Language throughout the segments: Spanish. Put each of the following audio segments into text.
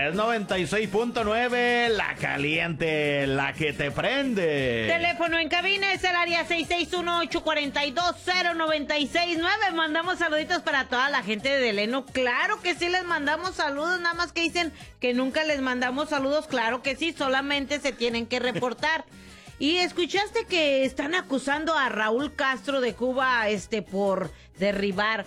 Es 96.9, la caliente, la que te prende. Teléfono en cabina es el área 661-842-0969. Mandamos saluditos para toda la gente de Deleno. Claro que sí les mandamos saludos, nada más que dicen que nunca les mandamos saludos. Claro que sí, solamente se tienen que reportar. Y escuchaste que están acusando a Raúl Castro de Cuba, por derribar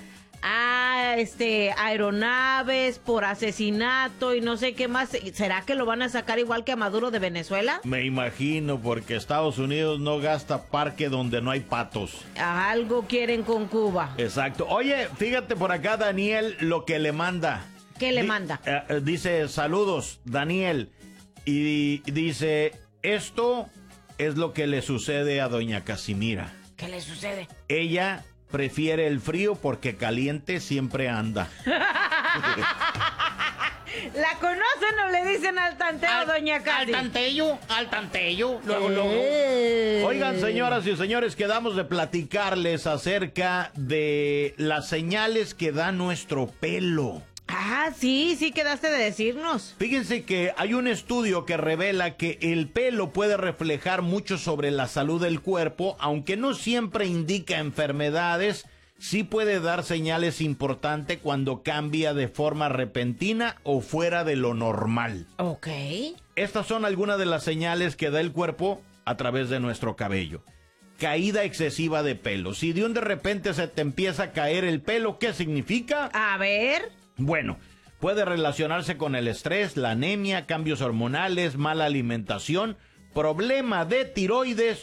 aeronaves, por asesinato y no sé qué más. ¿Será que lo van a sacar igual que a Maduro de Venezuela? Me imagino, porque Estados Unidos no gasta parque donde no hay patos. Algo quieren con Cuba. Exacto. Oye, fíjate por acá, Daniel, lo que le manda. ¿Qué le manda? Dice, saludos, Daniel. Y dice, esto es lo que le sucede a doña Casimira. ¿Qué le sucede? Ella prefiere el frío porque caliente siempre anda. ¿La conocen o le dicen al tanteo, doña Casi? Al tantello, luego. Oigan, señoras y señores, quedamos de platicarles acerca de las señales que da nuestro pelo. Ah, sí quedaste de decirnos. Fíjense que hay un estudio que revela que el pelo puede reflejar mucho sobre la salud del cuerpo, aunque no siempre indica enfermedades, sí puede dar señales importantes cuando cambia de forma repentina o fuera de lo normal. Ok. Estas son algunas de las señales que da el cuerpo a través de nuestro cabello. Caída excesiva de pelo. Si de un de repente se te empieza a caer el pelo, ¿qué significa? A ver. Bueno, puede relacionarse con el estrés, la anemia, cambios hormonales, mala alimentación, problema de tiroides